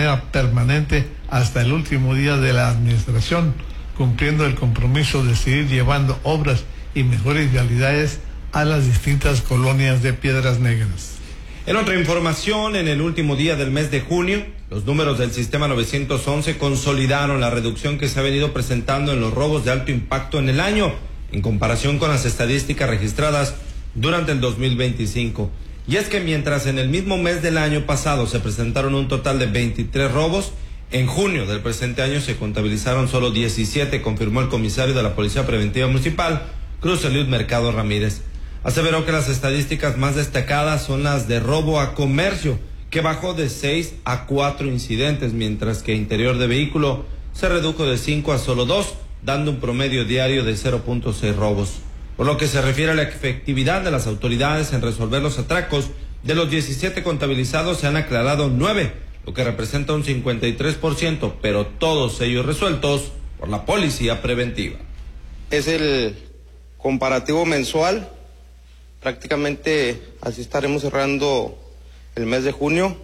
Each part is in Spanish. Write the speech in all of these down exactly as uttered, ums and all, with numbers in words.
manera permanente hasta el último día de la administración, cumpliendo el compromiso de seguir llevando obras y mejores vialidades a las distintas colonias de Piedras Negras. En otra información, en el último día del mes de junio, los números del sistema nueve once consolidaron la reducción que se ha venido presentando en los robos de alto impacto en el año, en comparación con las estadísticas registradas durante el dos mil veinticinco. Y es que mientras en el mismo mes del año pasado se presentaron un total de veintitrés robos, en junio del presente año se contabilizaron solo diecisiete, confirmó el comisario de la Policía Preventiva Municipal, Cruz Eliud Mercado Ramírez. Aseveró que las estadísticas más destacadas son las de robo a comercio, que bajó de seis a cuatro incidentes, mientras que interior de vehículo se redujo de cinco a solo dos, dando un promedio diario de cero punto seis robos. Por lo que se refiere a la efectividad de las autoridades en resolver los atracos, de los diecisiete contabilizados se han aclarado nueve, lo que representa un cincuenta y tres por ciento, pero todos ellos resueltos por la Policía Preventiva. Es el comparativo mensual. Prácticamente así estaremos cerrando el mes de junio.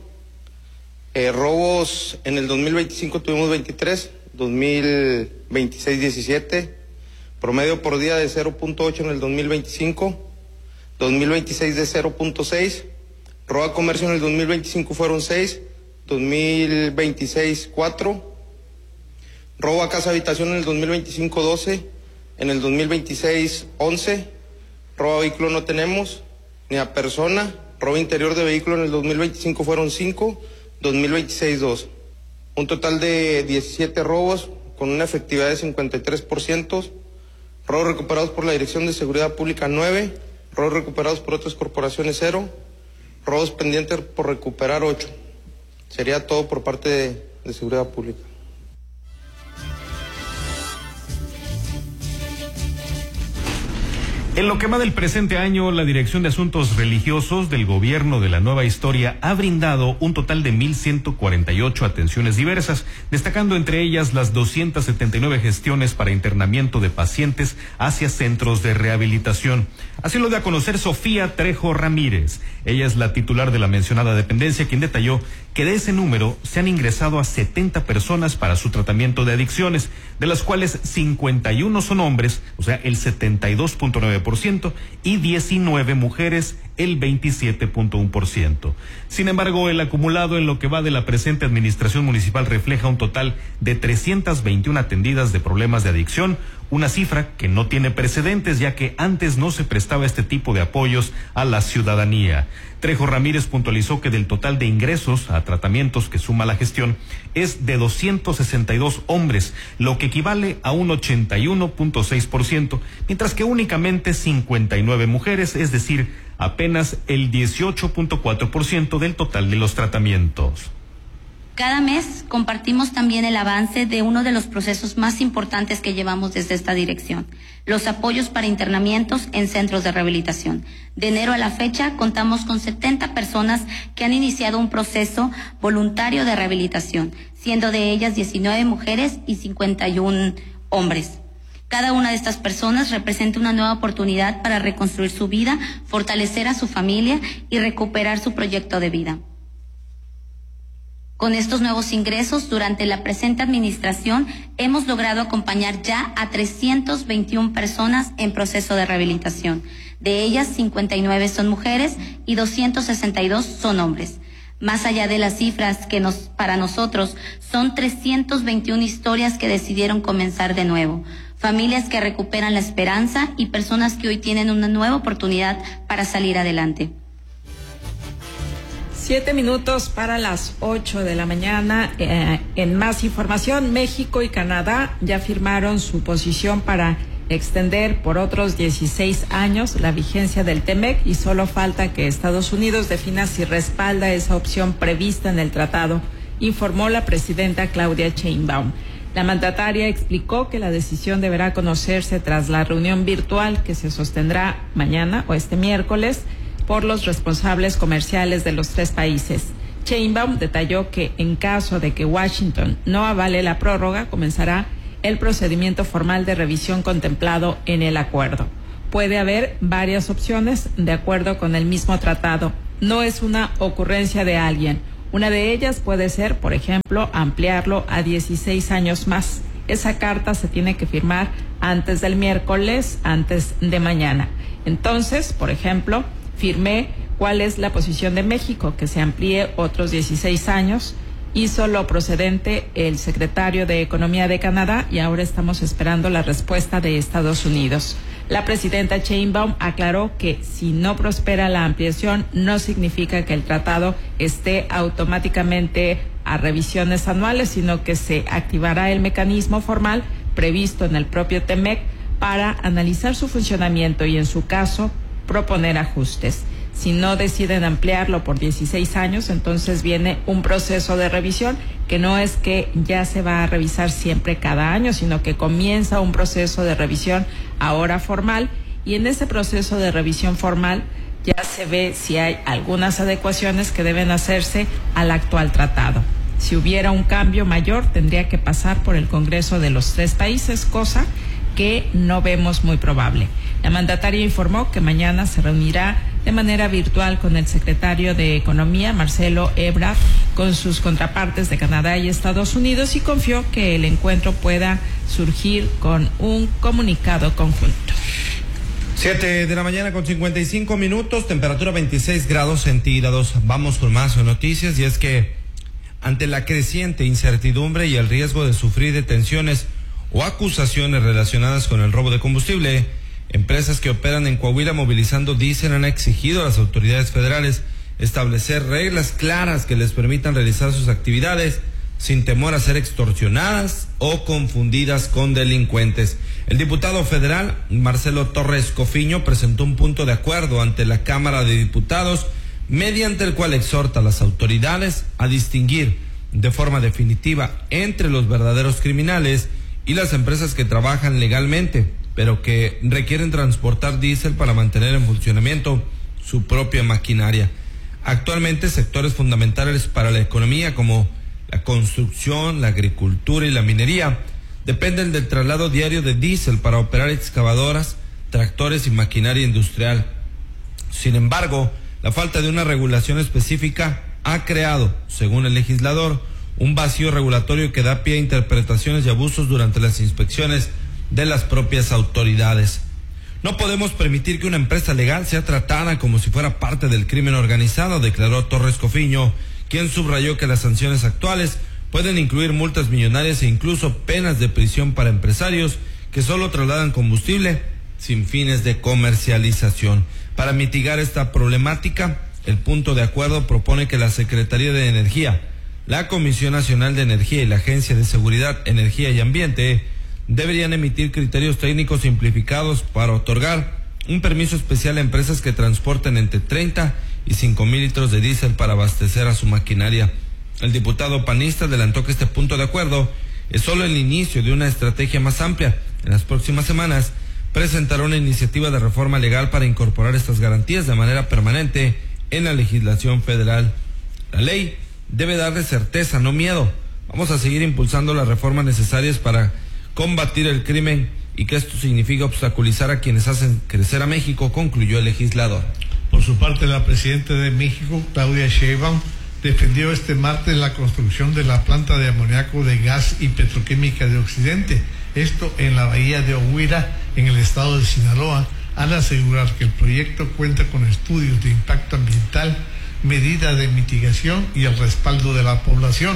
Eh, robos en el dos mil veinticinco tuvimos veintitrés, dos mil veintiséis diecisiete, promedio por día de cero punto ocho en el dos mil veinticinco, dos mil veintiséis de cero punto seis, robo a comercio en el dos mil veinticinco fueron seis, dos mil veintiséis cuatro, robo a casa habitación en el dos mil veinticinco doce, en el dos mil veintiséis once, robo a vehículo no tenemos, ni a persona. Robo interior de vehículo en el dos mil veinticinco fueron cinco, dos mil veintiséis dos. Un total de diecisiete robos con una efectividad de cincuenta y tres por ciento. Robos recuperados por la Dirección de Seguridad Pública nueve, robos recuperados por otras corporaciones cero, robos pendientes por recuperar ocho. Sería todo por parte de, de Seguridad Pública. En lo que va del presente año, la Dirección de Asuntos Religiosos del Gobierno de la Nueva Historia ha brindado un total de mil ciento cuarenta y ocho atenciones diversas, destacando entre ellas las doscientas setenta y nueve gestiones para internamiento de pacientes hacia centros de rehabilitación. Así lo da a conocer Sofía Trejo Ramírez. Ella es la titular de la mencionada dependencia, quien detalló que de ese número se han ingresado a setenta personas para su tratamiento de adicciones, de las cuales cincuenta y uno son hombres, o sea, el setenta y dos punto nueve por ciento, y diecinueve mujeres, el veintisiete punto uno por ciento. Sin embargo, el acumulado en lo que va de la presente administración municipal refleja un total de trescientas veintiuna atendidas de problemas de adicción, una cifra que no tiene precedentes, ya que antes no se prestaba este tipo de apoyos a la ciudadanía. Trejo Ramírez puntualizó que del total de ingresos a tratamientos que suma la gestión es de doscientos sesenta y dos hombres, lo que equivale a un ochenta y uno punto seis por ciento, mientras que únicamente cincuenta y nueve mujeres, es decir, apenas el dieciocho punto cuatro por ciento del total de los tratamientos. Cada mes compartimos también el avance de uno de los procesos más importantes que llevamos desde esta dirección, los apoyos para internamientos en centros de rehabilitación. De enero a la fecha contamos con setenta personas que han iniciado un proceso voluntario de rehabilitación, siendo de ellas diecinueve mujeres y cincuenta y uno hombres. Cada una de estas personas representa una nueva oportunidad para reconstruir su vida, fortalecer a su familia y recuperar su proyecto de vida. Con estos nuevos ingresos, durante la presente administración, hemos logrado acompañar ya a trescientas veintiuna personas en proceso de rehabilitación. De ellas, cincuenta y nueve son mujeres y doscientos sesenta y dos son hombres. Más allá de las cifras que nos, para nosotros son trescientas veintiuna historias que decidieron comenzar de nuevo. Familias que recuperan la esperanza y personas que hoy tienen una nueva oportunidad para salir adelante. Siete minutos para las ocho de la mañana. Eh, en más información, México y Canadá ya firmaron su posición para extender por otros dieciséis años la vigencia del TEMEC y solo falta que Estados Unidos defina si respalda esa opción prevista en el tratado, informó la presidenta Claudia Sheinbaum. La mandataria explicó que la decisión deberá conocerse tras la reunión virtual que se sostendrá mañana o este miércoles por los responsables comerciales de los tres países. Sheinbaum detalló que en caso de que Washington no avale la prórroga, comenzará el procedimiento formal de revisión contemplado en el acuerdo. Puede haber varias opciones de acuerdo con el mismo tratado. No es una ocurrencia de alguien. Una de ellas puede ser, por ejemplo, ampliarlo a dieciséis años más. Esa carta se tiene que firmar antes del miércoles, antes de mañana. Entonces, por ejemplo, firmé cuál es la posición de México, que se amplíe otros dieciséis años. Hizo lo procedente el secretario de Economía de Canadá y ahora estamos esperando la respuesta de Estados Unidos. La presidenta Sheinbaum aclaró que si no prospera la ampliación, no significa que el tratado esté automáticamente a revisiones anuales, sino que se activará el mecanismo formal previsto en el propio TEMEC para analizar su funcionamiento y, en su caso, proponer ajustes. Si no deciden ampliarlo por dieciséis años, entonces viene un proceso de revisión que no es que ya se va a revisar siempre cada año, sino que comienza un proceso de revisión ahora formal, y en ese proceso de revisión formal ya se ve si hay algunas adecuaciones que deben hacerse al actual tratado. Si hubiera un cambio mayor, tendría que pasar por el Congreso de los tres países, cosa que no vemos muy probable. La mandataria informó que mañana se reunirá de manera virtual con el secretario de Economía, Marcelo Ebrard, con sus contrapartes de Canadá y Estados Unidos, y confió que el encuentro pueda surgir con un comunicado conjunto. Siete de la mañana con cincuenta y cinco minutos, temperatura veintiséis grados centígrados. Vamos con más noticias, y es que ante la creciente incertidumbre y el riesgo de sufrir detenciones o acusaciones relacionadas con el robo de combustible, empresas que operan en Coahuila movilizando diésel han exigido a las autoridades federales establecer reglas claras que les permitan realizar sus actividades sin temor a ser extorsionadas o confundidas con delincuentes. El diputado federal Marcelo Torres Cofiño presentó un punto de acuerdo ante la Cámara de Diputados, mediante el cual exhorta a las autoridades a distinguir de forma definitiva entre los verdaderos criminales y las empresas que trabajan legalmente, pero que requieren transportar diésel para mantener en funcionamiento su propia maquinaria. Actualmente, sectores fundamentales para la economía como la construcción, la agricultura y la minería dependen del traslado diario de diésel para operar excavadoras, tractores y maquinaria industrial. Sin embargo, la falta de una regulación específica ha creado, según el legislador, un vacío regulatorio que da pie a interpretaciones y abusos durante las inspecciones de las propias autoridades. No podemos permitir que una empresa legal sea tratada como si fuera parte del crimen organizado, declaró Torres Cofiño, quien subrayó que las sanciones actuales pueden incluir multas millonarias e incluso penas de prisión para empresarios que solo trasladan combustible sin fines de comercialización. Para mitigar esta problemática, el punto de acuerdo propone que la Secretaría de Energía, la Comisión Nacional de Energía y la Agencia de Seguridad, Energía y Ambiente deberían emitir criterios técnicos simplificados para otorgar un permiso especial a empresas que transporten entre treinta y cinco mil litros de diésel para abastecer a su maquinaria. El diputado panista adelantó que este punto de acuerdo es solo el inicio de una estrategia más amplia. En las próximas semanas presentará una iniciativa de reforma legal para incorporar estas garantías de manera permanente en la legislación federal. La ley debe darle certeza, no miedo. Vamos a seguir impulsando las reformas necesarias para combatir el crimen y que esto significa obstaculizar a quienes hacen crecer a México, concluyó el legislador. Por su parte, la presidenta de México, Claudia Sheinbaum, defendió este martes la construcción de la planta de amoníaco de gas y petroquímica de Occidente, esto en la bahía de Ohuira, en el estado de Sinaloa, al asegurar que el proyecto cuenta con estudios de impacto ambiental, medidas de mitigación y el respaldo de la población.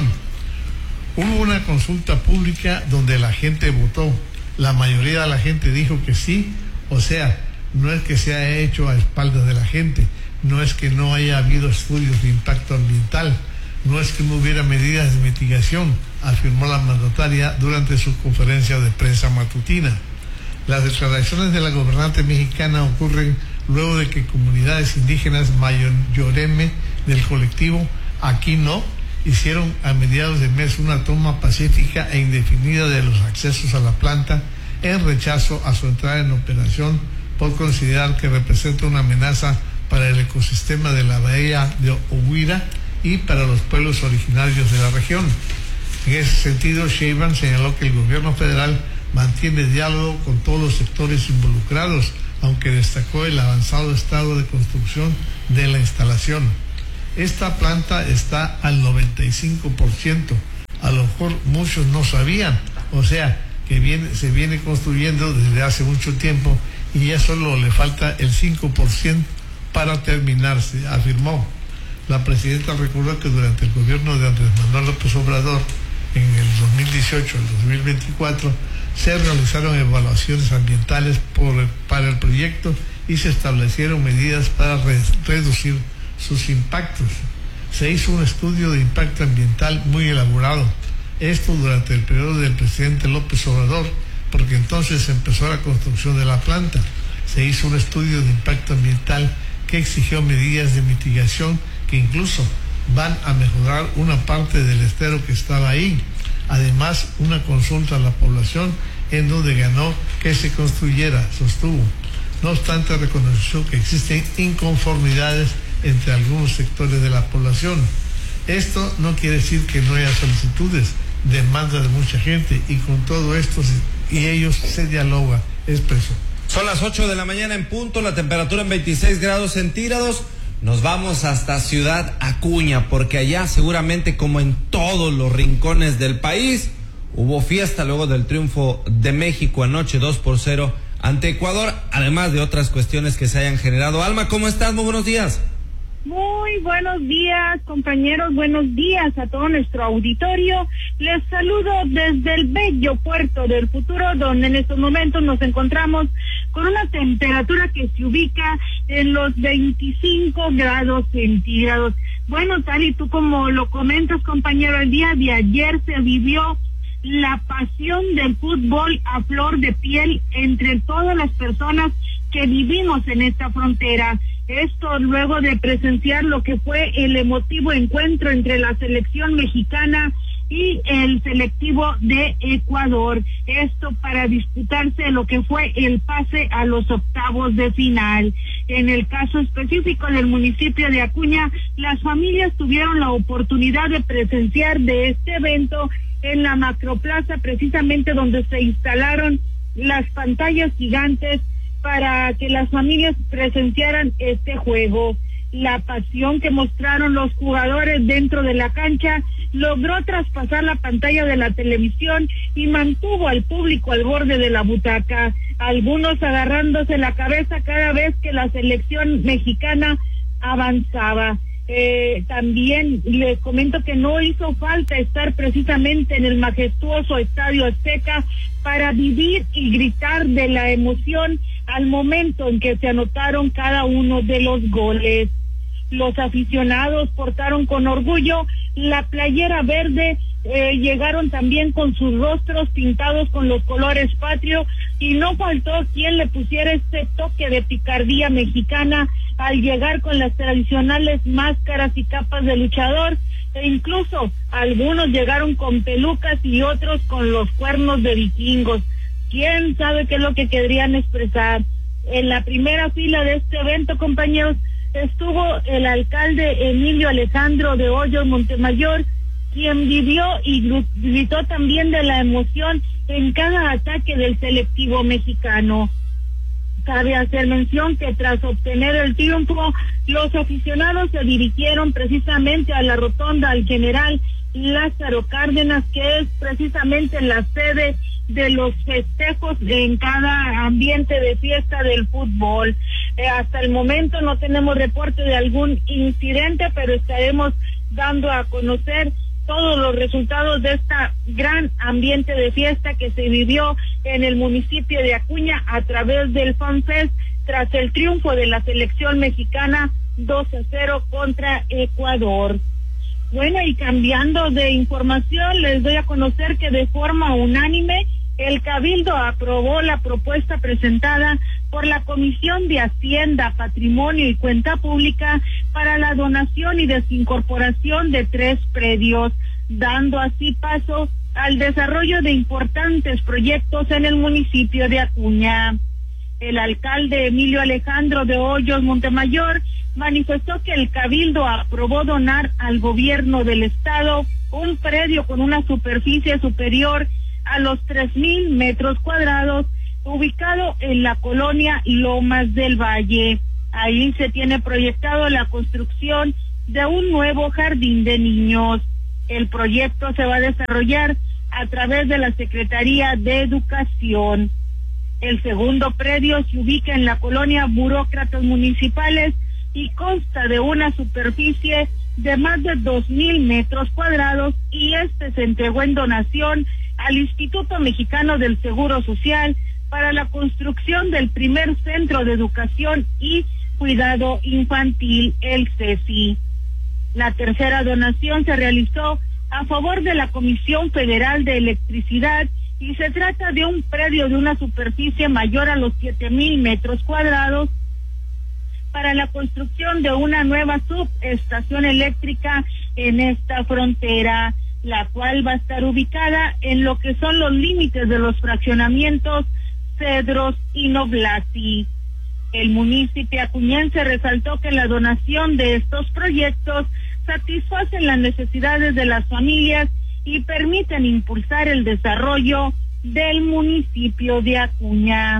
Hubo una consulta pública donde la gente votó. La mayoría de la gente dijo que sí, o sea, no es que se haya hecho a espaldas de la gente, no es que no haya habido estudios de impacto ambiental, no es que no hubiera medidas de mitigación, afirmó la mandataria durante su conferencia de prensa matutina. Las declaraciones de la gobernante mexicana ocurren luego de que comunidades indígenas mayoreme del colectivo Aquí No hicieron a mediados de mes una toma pacífica e indefinida de los accesos a la planta en rechazo a su entrada en operación por considerar que representa una amenaza para el ecosistema de la bahía de Ohuira y para los pueblos originarios de la región. En ese sentido, Sheinbaum señaló que el gobierno federal mantiene diálogo con todos los sectores involucrados, aunque destacó el avanzado estado de construcción de la instalación. Esta planta está al noventa y cinco por ciento. A lo mejor muchos no sabían, o sea, que viene, se viene construyendo desde hace mucho tiempo y ya solo le falta el cinco por ciento para terminarse, afirmó. La presidenta recordó que durante el gobierno de Andrés Manuel López Obrador, en el dos mil dieciocho al dos mil veinticuatro, se realizaron evaluaciones ambientales por, para el proyecto y se establecieron medidas para re, reducir sus impactos. Se hizo un estudio de impacto ambiental muy elaborado. Esto durante el periodo del presidente López Obrador, porque entonces empezó la construcción de la planta. Se hizo un estudio de impacto ambiental que exigió medidas de mitigación que incluso van a mejorar una parte del estero que estaba ahí. Además, una consulta a la población en donde ganó que se construyera, sostuvo. No obstante, reconoció que existen inconformidades entre algunos sectores de la población. Esto no quiere decir que no haya solicitudes, demandas de mucha gente, y con todo esto y ellos se dialoga, expresó. Son las ocho de la mañana en punto, la temperatura en veintiséis grados centígrados. Nos vamos hasta Ciudad Acuña, porque allá seguramente, como en todos los rincones del país, hubo fiesta luego del triunfo de México anoche dos por cero ante Ecuador, además de otras cuestiones que se hayan generado. Alma, ¿cómo estás? Muy buenos días. Muy buenos días, compañeros, buenos días a todo nuestro auditorio. Les saludo desde el bello puerto del futuro, donde en estos momentos nos encontramos con una temperatura que se ubica en los veinticinco grados centígrados. Bueno, tal y tú como lo comentas, compañero, el día de ayer se vivió la pasión del fútbol a flor de piel entre todas las personas que vivimos en esta frontera. Esto luego de presenciar lo que fue el emotivo encuentro entre la selección mexicana y el selectivo de Ecuador. Esto para disputarse lo que fue el pase a los octavos de final. En el caso específico del municipio de Acuña, las familias tuvieron la oportunidad de presenciar de este evento en la macroplaza, precisamente donde se instalaron las pantallas gigantes para que las familias presenciaran este juego. La pasión que mostraron los jugadores dentro de la cancha logró traspasar la pantalla de la televisión y mantuvo al público al borde de la butaca, algunos agarrándose la cabeza cada vez que la selección mexicana avanzaba. Eh, también les comento que no hizo falta estar precisamente en el majestuoso Estadio Azteca para vivir y gritar de la emoción al momento en que se anotaron cada uno de los goles. Los aficionados portaron con orgullo la playera verde, eh, llegaron también con sus rostros pintados con los colores patrios, y no faltó quien le pusiera este toque de picardía mexicana al llegar con las tradicionales máscaras y capas de luchador, e incluso algunos llegaron con pelucas y otros con los cuernos de vikingos. ¿Quién sabe qué es lo que querían expresar? En la primera fila de este evento, compañeros, estuvo el alcalde Emilio Alejandro de Hoyos Montemayor, quien vivió y gritó también de la emoción en cada ataque del selectivo mexicano. Cabe hacer mención que tras obtener el triunfo, los aficionados se dirigieron precisamente a la rotonda al General Lázaro Cárdenas, que es precisamente la sede de los festejos en cada ambiente de fiesta del fútbol. Eh, hasta el momento no tenemos reporte de algún incidente, pero estaremos dando a conocer todos los resultados de esta gran ambiente de fiesta que se vivió en el municipio de Acuña a través del FanFest tras el triunfo de la selección mexicana dos a cero contra Ecuador. Bueno, y cambiando de información, les doy a conocer que de forma unánime el Cabildo aprobó la propuesta presentada por la Comisión de Hacienda, Patrimonio y Cuenta Pública para la donación y desincorporación de tres predios, dando así paso al desarrollo de importantes proyectos en el municipio de Acuña. El alcalde Emilio Alejandro de Hoyos Montemayor manifestó que el Cabildo aprobó donar al gobierno del estado un predio con una superficie superior a los tres mil metros cuadrados, ubicado en la colonia Lomas del Valle. Ahí se tiene proyectado la construcción de un nuevo jardín de niños. El proyecto se va a desarrollar a través de la Secretaría de Educación. El segundo predio se ubica en la colonia Burócratas Municipales y consta de una superficie de más de dos mil metros cuadrados, y este se entregó en donación al Instituto Mexicano del Seguro Social para la construcción del primer centro de educación y cuidado infantil, el CECI. La tercera donación se realizó a favor de la Comisión Federal de Electricidad y se trata de un predio de una superficie mayor a los siete mil metros cuadrados para la construcción de una nueva subestación eléctrica en esta frontera, la cual va a estar ubicada en lo que son los límites de los fraccionamientos Cedros y Noblasi. El municipio acuñense resaltó que la donación de estos proyectos satisfacen las necesidades de las familias y permiten impulsar el desarrollo del municipio de Acuña.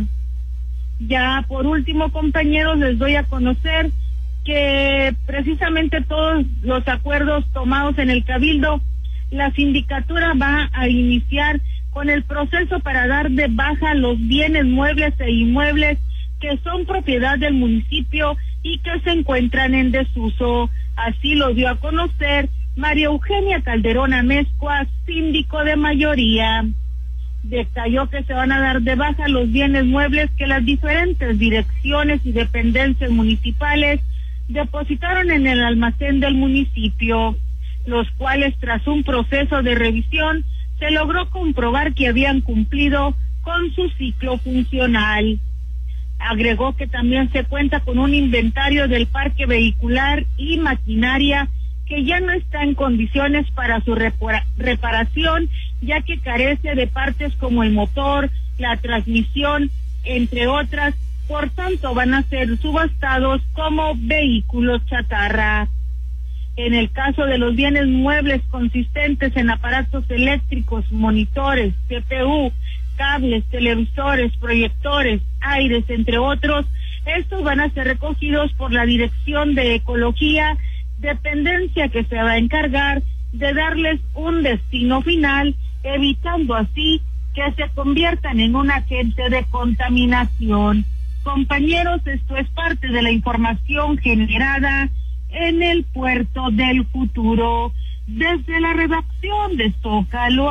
Ya por último, compañeros, les doy a conocer que precisamente todos los acuerdos tomados en el Cabildo, la sindicatura va a iniciar con el proceso para dar de baja los bienes muebles e inmuebles que son propiedad del municipio y que se encuentran en desuso. Así lo dio a conocer María Eugenia Calderón Amezcua, síndico de mayoría. Detalló que se van a dar de baja los bienes muebles que las diferentes direcciones y dependencias municipales depositaron en el almacén del municipio, los cuales tras un proceso de revisión se logró comprobar que habían cumplido con su ciclo funcional. Agregó que también se cuenta con un inventario del parque vehicular y maquinaria que ya no está en condiciones para su repara- reparación, ya que carece de partes como el motor, la transmisión, entre otras, por tanto van a ser subastados como vehículos chatarra. En el caso de los bienes muebles consistentes en aparatos eléctricos, monitores, C P U, cables, televisores, proyectores, aires, entre otros, estos van a ser recogidos por la Dirección de Ecología, dependencia que se va a encargar de darles un destino final, evitando así que se conviertan en un agente de contaminación. Compañeros, esto es parte de la información generada en el Puerto del Futuro. Desde la redacción de Zócalo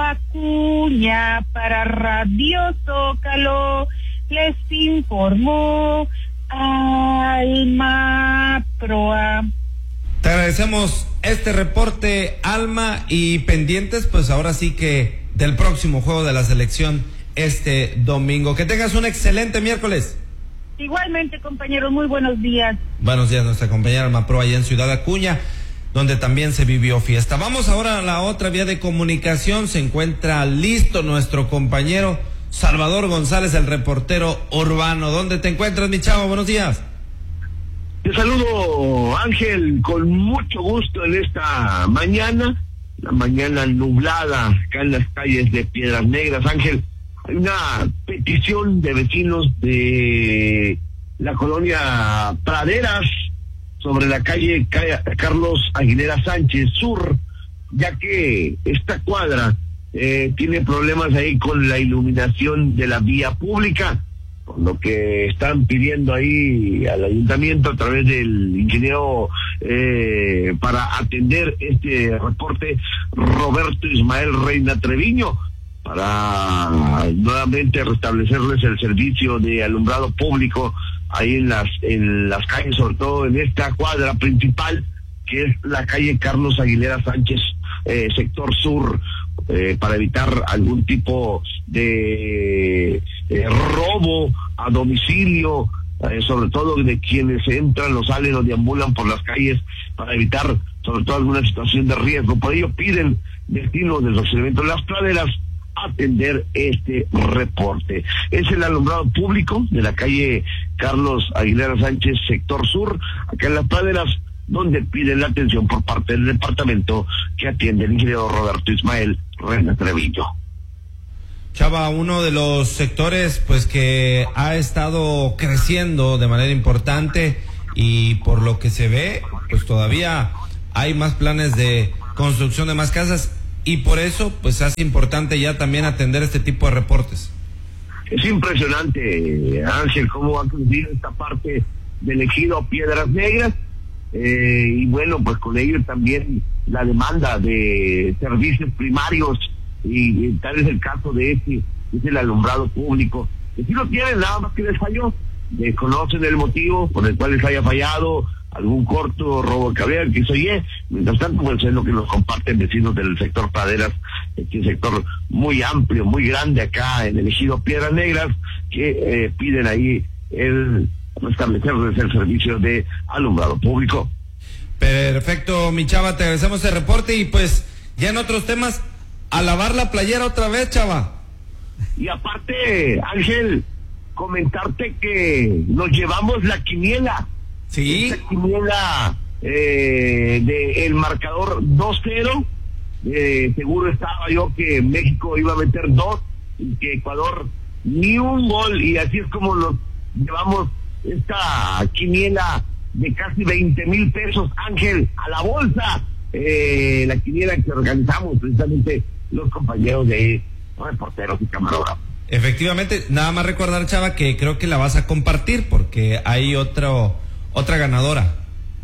Acuña para Radio Zócalo, les informó Alma Proa. Te agradecemos este reporte, Alma, y pendientes pues ahora sí que del próximo juego de la selección este domingo. Que tengas un excelente miércoles. Igualmente, compañeros, muy buenos días. Buenos días, nuestra compañera Alma Proa allá en Ciudad Acuña, donde también se vivió fiesta. Vamos ahora a la otra vía de comunicación. Se encuentra listo nuestro compañero Salvador González, el reportero urbano. ¿Dónde te encuentras, mi chavo? Buenos días. Te saludo, Ángel, con mucho gusto en esta mañana, la mañana nublada acá en las calles de Piedras Negras. Ángel, hay una petición de vecinos de la colonia Praderas sobre la calle Carlos Aguilera Sánchez Sur, ya que esta cuadra eh, tiene problemas ahí con la iluminación de la vía pública, con lo que están pidiendo ahí al ayuntamiento a través del ingeniero eh, para atender este reporte, Roberto Ismael Reina Treviño, para nuevamente restablecerles el servicio de alumbrado público ahí en las en las calles, sobre todo en esta cuadra principal que es la calle Carlos Aguilera Sánchez, eh, sector sur, eh, para evitar algún tipo de eh, robo a domicilio, eh, sobre todo de quienes entran o salen o deambulan por las calles, para evitar sobre todo alguna situación de riesgo. Por ello piden destinos del fraccionamiento de Las Praderas atender este reporte. Es el alumbrado público de la calle Carlos Aguilera Sánchez, sector sur, acá en Las Praderas, donde piden la atención por parte del departamento que atiende el ingeniero Roberto Ismael Reina Treviño. Chava, uno de los sectores pues que ha estado creciendo de manera importante y por lo que se ve pues todavía hay más planes de construcción de más casas y por eso pues hace importante ya también atender este tipo de reportes. Es impresionante, Ángel, cómo ha crecido esta parte del ejido Piedras Negras, eh, y bueno, pues con ello también la demanda de servicios primarios, y, y tal es el caso de este, es el alumbrado público, que sí lo tienen, nada más que les falló, desconocen el motivo por el cual les haya fallado, algún corto, robo de cablera, que eso es. Mientras tanto, pues es lo que nos comparten vecinos del sector Praderas, que es un sector muy amplio, muy grande acá en el ejido Piedras Negras, que eh, piden ahí el establecer el servicio de alumbrado público. Perfecto, mi Chava, te agradecemos el reporte y pues ya en otros temas, a lavar la playera otra vez, Chava. Y aparte, Ángel, comentarte que nos llevamos la quiniela. Sí. Esta quiniela eh, de el marcador dos cero. Eh, seguro estaba yo que México iba a meter dos y que Ecuador ni un gol. Y así es como nos llevamos esta quiniela de casi veinte mil pesos, Ángel, a la bolsa. Eh, la quiniela que organizamos precisamente los compañeros de reporteros y camarógrafos. Efectivamente, nada más recordar, Chava, que creo que la vas a compartir porque hay otro otra ganadora.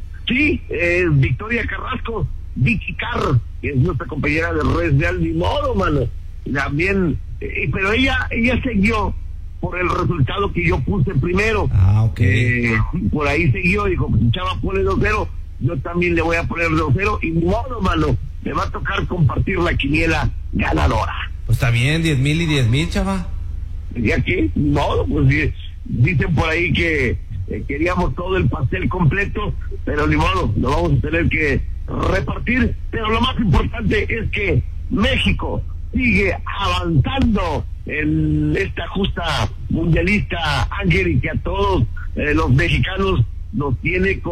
Sí, eh, Victoria Carrasco, Vicky Carr, que es nuestra compañera de Red Real, ni modo, mano. También, eh, pero ella ella siguió por el resultado que yo puse primero. Ah, ok. Eh, por ahí siguió, dijo, Chava pone dos cero, yo también le voy a poner dos cero, y ni modo, mano, me va a tocar compartir la quiniela ganadora. Pues está bien, diez mil y diez mil, Chava. ¿Ya qué? No, pues dicen por ahí que eh, queríamos todo el pastel completo, pero ni modo, lo vamos a tener que repartir. Pero lo más importante es que México sigue avanzando en esta justa mundialista, Ángel, y que a todos eh, los mexicanos nos tiene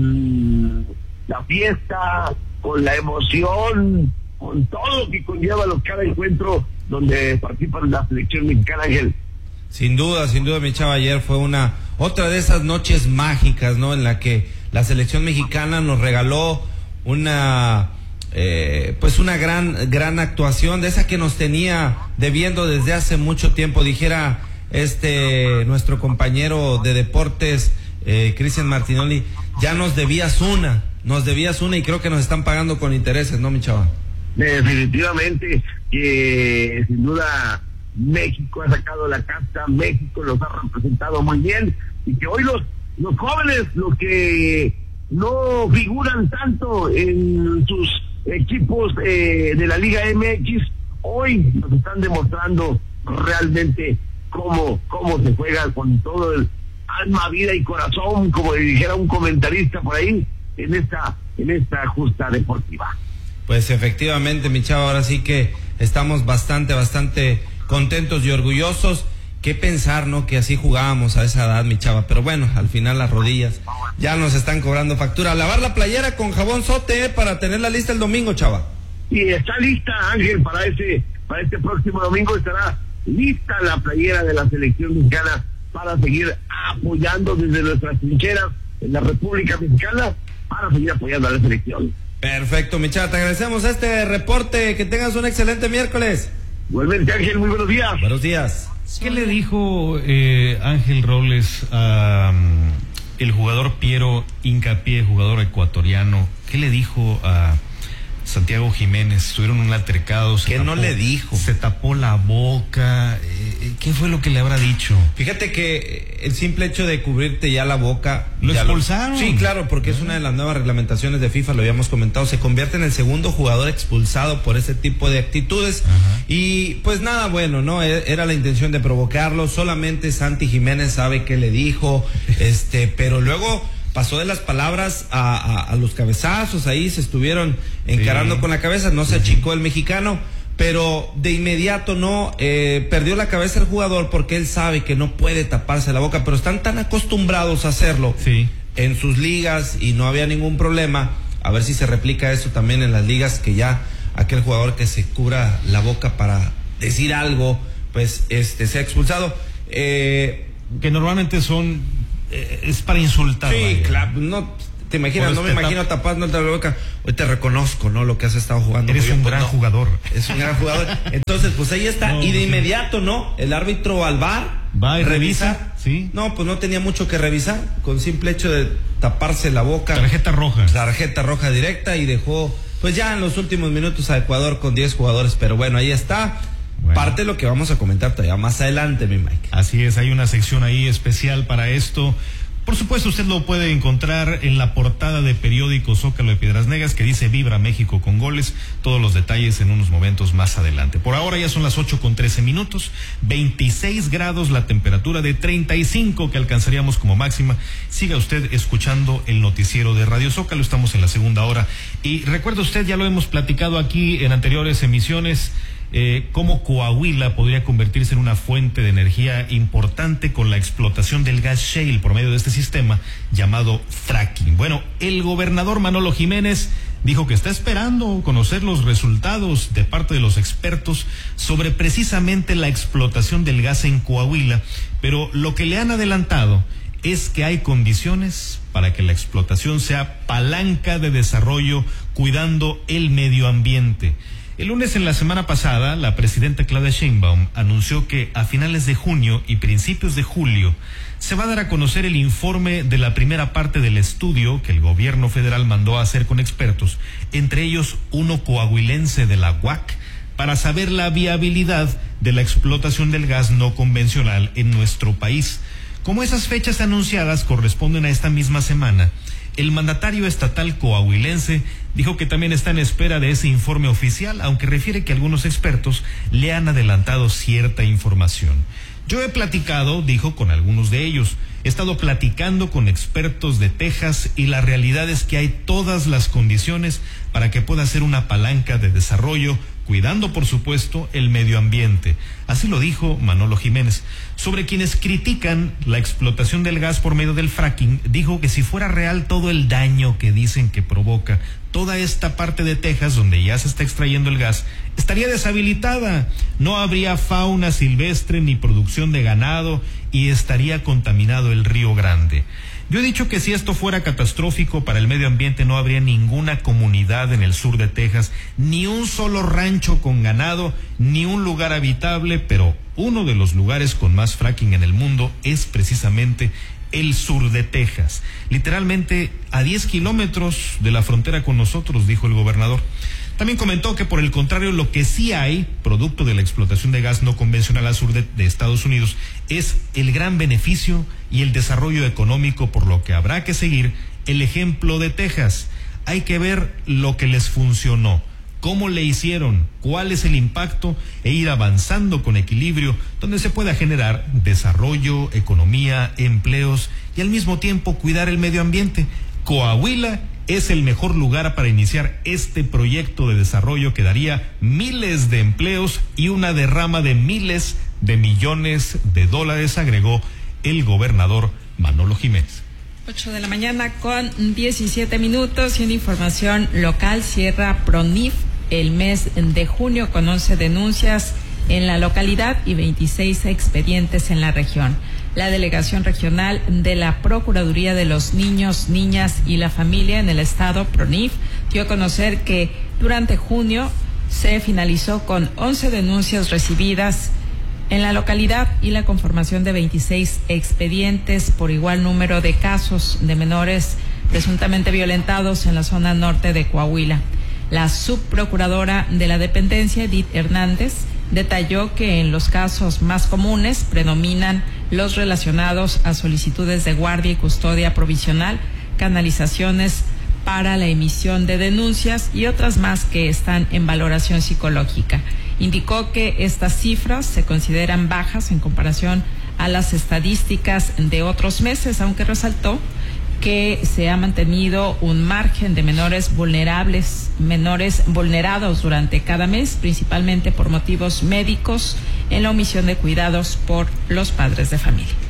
con la fiesta, con la emoción, con todo lo que conlleva los cada encuentro donde participan la selección mexicana, Ángel. Sin duda, sin duda, mi Chava, ayer fue una otra de esas noches mágicas, ¿no? En la que la selección mexicana nos regaló una eh, pues una gran gran actuación, de esa que nos tenía debiendo desde hace mucho tiempo, dijera este nuestro compañero de deportes, eh, Cristian Martinoli, ya nos debías una, nos debías una y creo que nos están pagando con intereses, ¿no, mi Chava? Definitivamente que sin duda México ha sacado la casta, México los ha representado muy bien, y que hoy los los jóvenes, los que no figuran tanto en sus equipos eh, de la Liga M X, hoy nos están demostrando realmente cómo cómo se juega con todo el alma, vida y corazón, como dijera un comentarista por ahí, en esta en esta justa deportiva. Pues efectivamente, mi Chava, ahora sí que estamos bastante, bastante contentos y orgullosos. Qué pensar, ¿no? Que así jugábamos a esa edad, mi Chava. Pero bueno, al final las rodillas ya nos están cobrando factura. Lavar la playera con jabón Sote, ¿eh? Para tenerla lista el domingo, Chava. Y está lista, Ángel, para ese, para este próximo domingo estará lista la playera de la selección mexicana para seguir apoyando desde nuestras trincheras en la República Mexicana, para seguir apoyando a la selección. Perfecto, mi Chava, te agradecemos este reporte, que tengas un excelente miércoles. Igualmente, Ángel, muy buenos días. Buenos días. ¿Qué le dijo eh, Ángel Robles a um, el jugador Piero Hincapié, jugador ecuatoriano? ¿Qué le dijo a Santiago Jiménez? Tuvieron un altercado. ¿Qué no le dijo? Se tapó la boca. Eh, ¿Qué fue lo que le habrá dicho? Fíjate que el simple hecho de cubrirte ya la boca... ¿Lo expulsaron? Lo... Sí, claro, porque es una de las nuevas reglamentaciones de FIFA, lo habíamos comentado. Se convierte en el segundo jugador expulsado por ese tipo de actitudes. Ajá. Y pues nada, bueno, ¿no? Era la intención de provocarlo. Solamente Santi Jiménez sabe qué le dijo. este, pero luego... pasó de las palabras a, a, a los cabezazos, ahí se estuvieron encarando sí. con la cabeza, no se achicó el mexicano, pero de inmediato no, eh, perdió la cabeza el jugador porque él sabe que no puede taparse la boca, pero están tan acostumbrados a hacerlo sí. en sus ligas y no había ningún problema. A ver si se replica eso también en las ligas, que ya aquel jugador que se cubra la boca para decir algo, pues este sea expulsado. Eh, que normalmente son... es para insultar. Sí, vaya. Claro, no, te imaginas, no me imagino tapándote la boca. Hoy te reconozco, ¿no? Lo que has estado jugando. Eres un gran jugador. Es un gran jugador. Entonces, pues ahí está. Y de inmediato, ¿no? El árbitro al V A R va y revisa. Sí. No, pues no tenía mucho que revisar. Con simple hecho de taparse la boca. Tarjeta roja. Tarjeta roja directa y dejó, pues ya en los últimos minutos a Ecuador con diez jugadores. Pero bueno, ahí está. Bueno. Parte de lo que vamos a comentar todavía más adelante, mi Mike. Así es, hay una sección ahí especial para esto. Por supuesto, usted lo puede encontrar en la portada de periódico Zócalo de Piedras Negras, que dice Vibra México con goles. Todos los detalles en unos momentos más adelante. Por ahora ya son las ocho con trece minutos, veintiséis grados la temperatura, de treinta y cinco que alcanzaríamos como máxima. Siga usted escuchando el noticiero de Radio Zócalo, estamos en la segunda hora. Y recuerda usted, ya lo hemos platicado aquí en anteriores emisiones, Eh, cómo Coahuila podría convertirse en una fuente de energía importante con la explotación del gas shale por medio de este sistema llamado fracking. Bueno, el gobernador Manolo Jiménez dijo que está esperando conocer los resultados de parte de los expertos sobre precisamente la explotación del gas en Coahuila, pero lo que le han adelantado es que hay condiciones para que la explotación sea palanca de desarrollo cuidando el medio ambiente. El lunes en la semana pasada, la presidenta Claudia Sheinbaum anunció que a finales de junio y principios de julio se va a dar a conocer el informe de la primera parte del estudio que el gobierno federal mandó a hacer con expertos, entre ellos uno coahuilense de la U A C, para saber la viabilidad de la explotación del gas no convencional en nuestro país. Como esas fechas anunciadas corresponden a esta misma semana, el mandatario estatal coahuilense dijo que también está en espera de ese informe oficial, aunque refiere que algunos expertos le han adelantado cierta información. Yo he platicado, dijo, con algunos de ellos. He estado platicando con expertos de Texas y la realidad es que hay todas las condiciones para que pueda ser una palanca de desarrollo, cuidando, por supuesto, el medio ambiente. Así lo dijo Manolo Jiménez. Sobre quienes critican la explotación del gas por medio del fracking, dijo que si fuera real todo el daño que dicen que provoca toda esta parte de Texas donde ya se está extrayendo el gas, estaría deshabilitada. No habría fauna silvestre ni producción de ganado y estaría contaminado el Río Grande. Yo he dicho que si esto fuera catastrófico para el medio ambiente no habría ninguna comunidad en el sur de Texas, ni un solo rancho con ganado, ni un lugar habitable, pero uno de los lugares con más fracking en el mundo es precisamente el sur de Texas. Literalmente a diez kilómetros de la frontera con nosotros, dijo el gobernador. También comentó que por el contrario, lo que sí hay, producto de la explotación de gas no convencional al sur de, de Estados Unidos, es el gran beneficio y el desarrollo económico, por lo que habrá que seguir el ejemplo de Texas. Hay que ver lo que les funcionó, cómo le hicieron, cuál es el impacto e ir avanzando con equilibrio, donde se pueda generar desarrollo, economía, empleos y al mismo tiempo cuidar el medio ambiente. Coahuila es el mejor lugar para iniciar este proyecto de desarrollo que daría miles de empleos y una derrama de miles de millones de dólares, agregó el gobernador Manolo Jiménez. ocho de la mañana con diecisiete minutos y en información local cierra PRONIF el mes de junio con once denuncias en la localidad y veintiséis expedientes en la región. La delegación regional de la Procuraduría de los Niños, Niñas y la Familia en el estado, PRONIF, dio a conocer que durante junio se finalizó con once denuncias recibidas en la localidad y la conformación de veintiséis expedientes por igual número de casos de menores presuntamente violentados en la zona norte de Coahuila. La subprocuradora de la dependencia, Edith Hernández, detalló que en los casos más comunes predominan los relacionados a solicitudes de guardia y custodia provisional, canalizaciones para la emisión de denuncias y otras más que están en valoración psicológica. Indicó que estas cifras se consideran bajas en comparación a las estadísticas de otros meses, aunque resaltó que se ha mantenido un margen de menores vulnerables, menores vulnerados durante cada mes, principalmente por motivos médicos en la omisión de cuidados por los padres de familia.